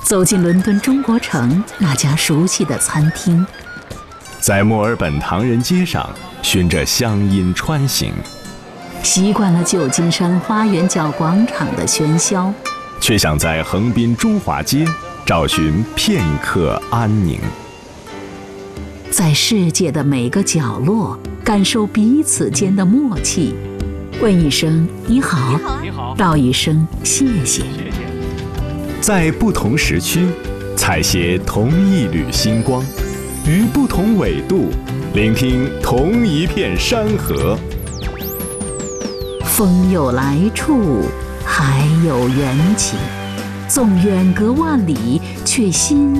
走进伦敦中国城那家熟悉的餐厅， 在墨尔本唐人街上循着乡音穿行， 习惯了旧金山花园角广场的喧嚣， 却想在横滨中华街找寻片刻安宁。 在世界的每个角落感受彼此间的默契，问一声你好，道一声谢谢。 在不同时区采撷同一缕星光，于不同纬度聆听同一片山河。 风有来处，海有缘起，纵远隔万里，却心